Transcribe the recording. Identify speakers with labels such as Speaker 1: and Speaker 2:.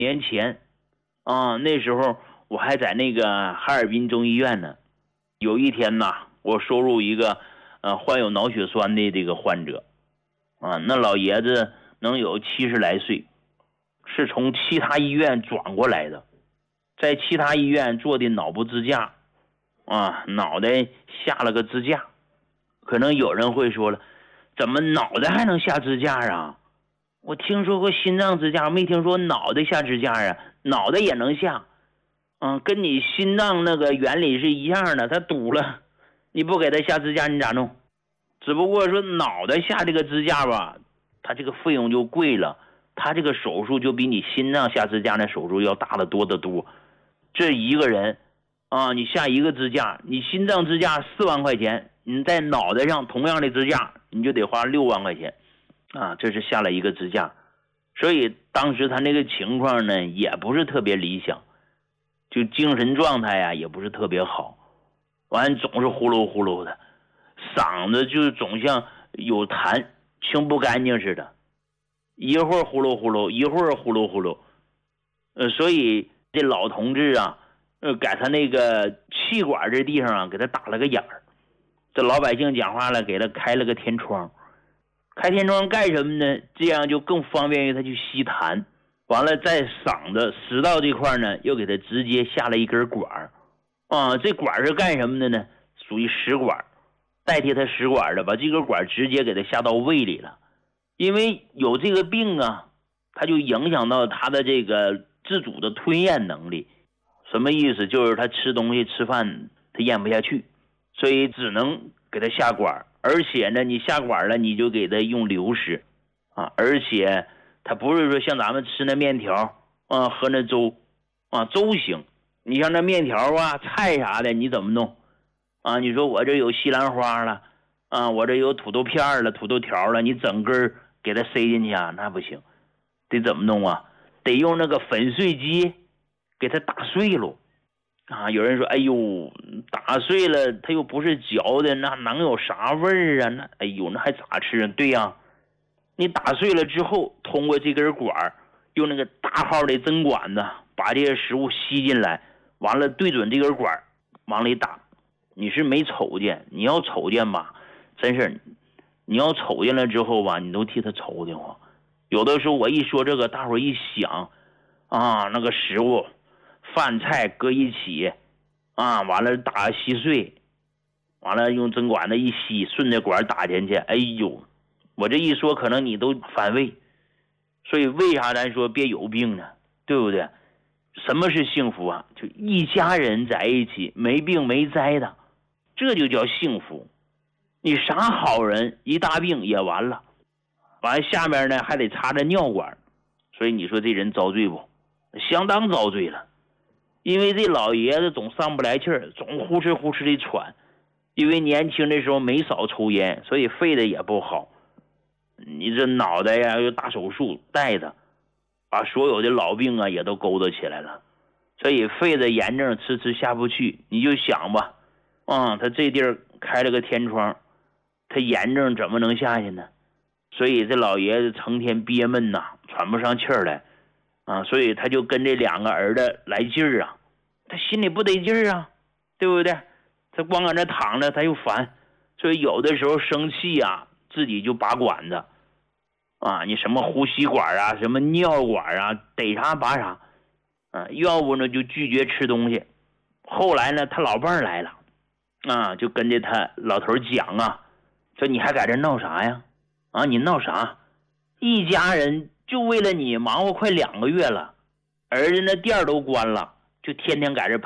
Speaker 1: 年前那时候我还在那个哈尔滨中医院呢。有一天呢，我收入一个患有脑血栓的这个患者那老爷子能有70来岁，是从其他医院转过来的，在其他医院做的脑部支架脑袋下了个支架。可能有人会说了，怎么脑袋还能下支架啊？我听说过心脏支架，没听说脑袋下支架啊。脑袋也能下跟你心脏那个原理是一样的，它堵了，你不给它下支架你咋弄？只不过说脑袋下这个支架吧，它这个费用就贵了，它这个手术就比你心脏下支架那手术要大得多得多。这一个人你下一个支架，你心脏支架4万块钱，你在脑袋上同样的支架你就得花6万块钱这是下了一个支架。所以当时他那个情况呢也不是特别理想，就精神状态呀也不是特别好，完总是呼噜呼噜的，嗓子就总像有痰清不干净似的，一会儿呼噜呼噜，一会儿呼噜呼噜。所以这老同志给他那个气管这地方给他打了个眼儿。这老百姓讲话了，给他开了个天窗。开天窗干什么呢？这样就更方便于他去吸痰。完了在嗓子食道这块呢，又给他直接下了一根管这管是干什么的呢？属于食管，代替他食管的，把这根管直接给他下到胃里了。因为有这个病它就影响到他的这个自主的吞咽能力。什么意思？就是他吃东西吃饭他咽不下去，所以只能给他下管。而且呢你下管了你就给他用流食而且他不是说像咱们吃那面条喝那粥粥行。你像那面条菜啥的你怎么弄你说我这有西兰花了我这有土豆片了土豆条了，你整根给它塞进去那不行。得怎么弄得用那个粉碎机给它打碎了有人说哎呦打碎了它又不是嚼的，那能有啥味儿那哎呦那还咋吃对你打碎了之后，通过这根管用那个大号的针管子把这些食物吸进来，完了对准这根管往里打。你是没瞅见，你要瞅见吧真是，你要瞅见了之后吧你都替他愁得慌。有的时候我一说这个大伙一想那个食物饭菜搁一起完了打稀碎，完了用针管子一吸，顺着管打进去，哎呦我这一说可能你都反胃。所以为啥咱说别有病呢？对不对？什么是幸福就一家人在一起没病没灾的，这就叫幸福。你啥好人一大病也完了，完下面呢还得插着尿管。所以你说这人遭罪不？相当遭罪了。因为这老爷子总上不来气儿，总呼哧呼哧的喘。因为年轻的时候没少抽烟，所以肺的也不好。你这脑袋又大手术带的，把所有的老病也都勾搭起来了。所以肺的炎症迟迟下不去。你就想吧他这地儿开了个天窗，他炎症怎么能下去呢？所以这老爷子成天憋闷喘不上气儿来所以他就跟这2个儿子来劲儿他心里不得劲儿对不对？他光搁那躺着他又烦，所以有的时候生气自己就拔管子你什么呼吸管什么尿管逮啥拔啥要不呢就拒绝吃东西。后来呢他老伴儿来了就跟着他老头讲说你还在这闹啥呀你闹啥？一家人就为了你忙活快2个月了，儿子那店都关了，就天天在这